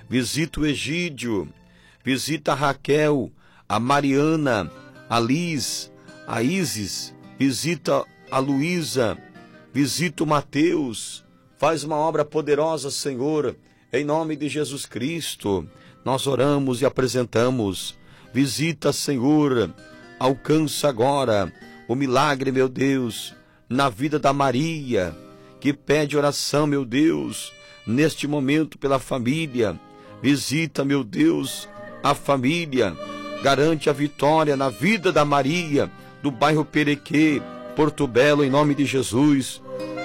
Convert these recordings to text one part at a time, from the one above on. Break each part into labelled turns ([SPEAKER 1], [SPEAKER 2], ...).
[SPEAKER 1] visita o Egídio, visita a Raquel, a Mariana, a Liz, a Isis, visita a Luísa, visita o Mateus, faz uma obra poderosa, Senhor, em nome de Jesus Cristo, nós oramos e apresentamos, visita, Senhor, alcança agora o milagre, meu Deus, na vida da Maria, que pede oração, meu Deus, neste momento pela família, visita, meu Deus, a família, garante a vitória na vida da Maria, do bairro Perequê, Porto Belo, em nome de Jesus.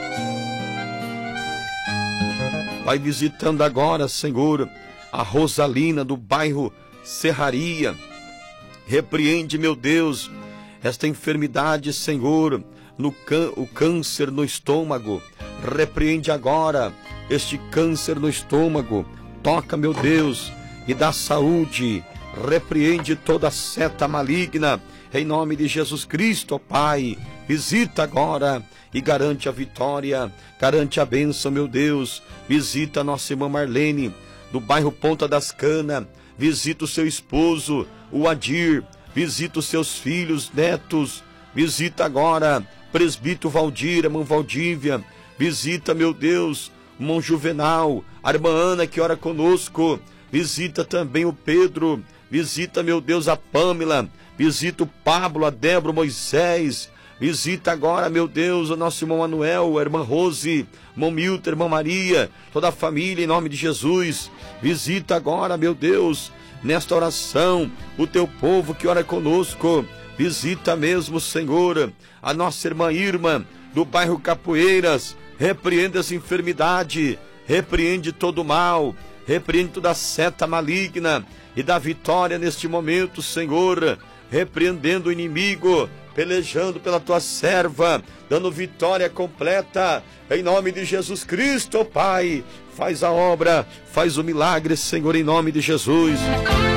[SPEAKER 1] Vai visitando agora, Senhor, a Rosalina, do bairro Serraria. Repreende, meu Deus, esta enfermidade, Senhor, o câncer no estômago. Repreende agora este câncer no estômago. Toca, meu Deus, e dá saúde. Repreende toda seta maligna, em nome de Jesus Cristo, ó Pai. Visita agora e garante a vitória, garante a bênção, meu Deus. Visita a nossa irmã Marlene, do bairro Ponta das Canas. Visita o seu esposo, o Adir. Visita os seus filhos, netos. Visita agora presbítero Valdir, a irmã Valdívia. Visita, meu Deus, o irmão Juvenal, a irmã Ana que ora conosco. Visita também o Pedro. Visita, meu Deus, a Pâmela. Visita o Pablo, a Débora, o Moisés. Visita agora, meu Deus, o nosso irmão Manuel, a irmã Rose, irmão Milton, a irmã Maria, toda a família, em nome de Jesus. Visita agora, meu Deus, nesta oração, o teu povo que ora conosco. Visita mesmo, Senhor, a nossa irmã do bairro Capoeiras. Repreende essa enfermidade, repreende todo o mal, repreende toda a seta maligna e dá vitória neste momento, Senhor, repreendendo o inimigo, pelejando pela tua serva, dando vitória completa, em nome de Jesus Cristo, Pai. Faz a obra, faz o milagre, Senhor, em nome de Jesus.